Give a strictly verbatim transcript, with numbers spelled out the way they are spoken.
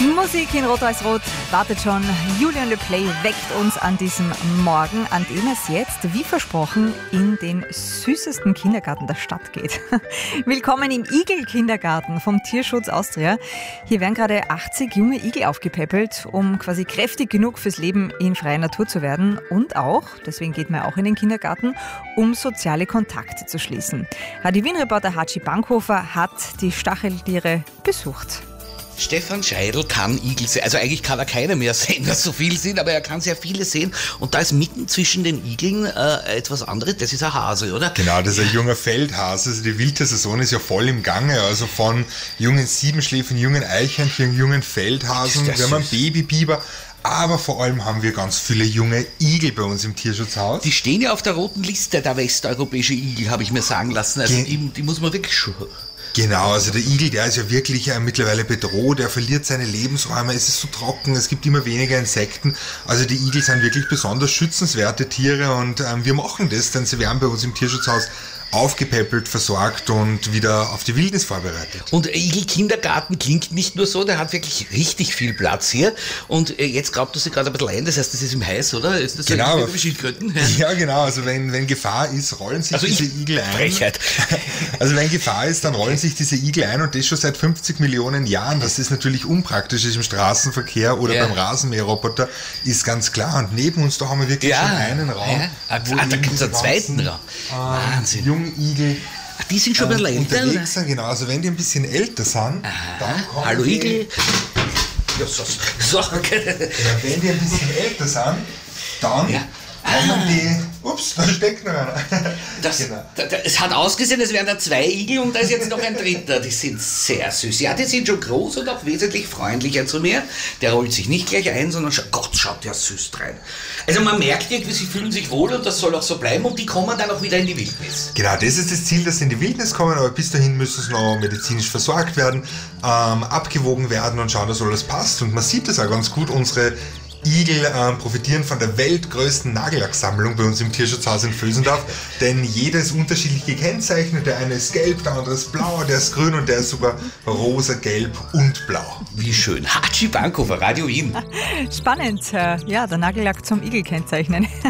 Musik in Rot-Weiß-Rot wartet schon. Julian Le Play weckt uns an diesem Morgen, an dem es jetzt, wie versprochen, in den süßesten Kindergarten der Stadt geht. Willkommen im Igel-Kindergarten vom Tierschutz Austria. Hier werden gerade achtzig junge Igel aufgepäppelt, um quasi kräftig genug fürs Leben in freier Natur zu werden und auch, deswegen geht man auch in den Kindergarten, um soziale Kontakte zu schließen. R T Wien-Reporter Hatschi Bankhofer hat die Stacheltiere besucht. Stefan Scheidl kann Igel sehen. Also eigentlich kann er keine mehr sehen, dass so viel sind, aber er kann sehr viele sehen. Und da ist mitten zwischen den Igeln äh, etwas anderes. Das ist ein Hase, oder? Genau, das ist ein junger Feldhase. Also die Wintersaison ist ja voll im Gange. Also von jungen Siebenschläfern, jungen Eichhörnchen, jungen Feldhasen. Wir haben einen Babybiber. Aber vor allem haben wir ganz viele junge Igel bei uns im Tierschutzhaus. Die stehen ja auf der roten Liste, der westeuropäische Igel, habe ich mir sagen lassen. Also Ge- die, die muss man wirklich schon... Genau, also der Igel, der ist ja wirklich äh, mittlerweile bedroht, er verliert seine Lebensräume, es ist so trocken, es gibt immer weniger Insekten. Also die Igel sind wirklich besonders schützenswerte Tiere und ähm, wir machen das, denn sie werden bei uns im Tierschutzhaus aufgepäppelt, versorgt und wieder auf die Wildnis vorbereitet. Und Igel-Kindergarten klingt nicht nur so, der hat wirklich richtig viel Platz hier. Und jetzt glaubt du sich gerade ein bisschen ein, das heißt, das ist im Heiß, oder? Ist das genau, so wie Schildkröten? Ja, genau, also wenn, wenn Gefahr ist, rollen sich also diese ich, Igel ein. Frechheit. Also wenn Gefahr ist, dann rollen sich diese Igel ein und das schon seit fünfzig Millionen Jahren. Das ist natürlich unpraktisch ist im Straßenverkehr oder ja. beim Rasenmäherroboter, ist ganz klar. Und neben uns, da haben wir wirklich ja. schon einen Raum. Ja. Ah, da gibt es einen zweiten Raum. Äh, Wahnsinn. Igel. Ach, die sind schon ein bisschen älter. Unterwegs sind, genau. Also wenn die ein bisschen älter sind, Aha. dann kommen Hallo die, Igel. Ja, so, so. ja, wenn die ein bisschen älter sind, dann ja. kommen ah. die. Ups, da steckt noch einer. Das, genau. da, da, es hat ausgesehen, es wären da zwei Igel und da ist jetzt noch ein dritter. Die sind sehr süß. Ja, die sind schon groß und auch wesentlich freundlicher zu mir. Der rollt sich nicht gleich ein, sondern scha- Gott, schaut der süß rein. Also man merkt irgendwie, sie fühlen sich wohl und das soll auch so bleiben und die kommen dann auch wieder in die Wildnis. Genau, das ist das Ziel, dass sie in die Wildnis kommen, aber bis dahin müssen sie noch medizinisch versorgt werden, ähm, abgewogen werden und schauen, dass alles passt. Und man sieht das auch ganz gut, unsere Igel ähm, profitieren von der weltgrößten Nagellacksammlung bei uns im Tierschutzhaus in Vösendorf, denn jeder ist unterschiedlich gekennzeichnet. Der eine ist gelb, der andere ist blau, der ist grün und der ist sogar rosa, gelb und blau. Wie schön. Hatschi Bankhofer, Radio Wien. Spannend, ja, der Nagellack zum Igel kennzeichnen.